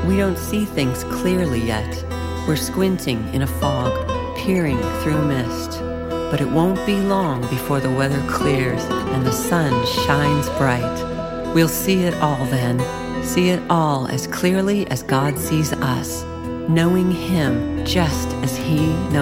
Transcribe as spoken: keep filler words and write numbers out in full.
We don't see things clearly yet. We're squinting in a fog, peering through a mist. But it won't be long before the weather clears and the sun shines bright. We'll see it all then, see it all as clearly as God sees us, knowing Him just as He knows